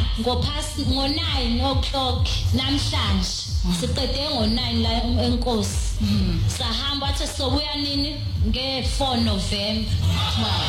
ngo9 o'clock namhlanje siqede ngo9 la eNkosi sahamba athi sobuya nini nge4 November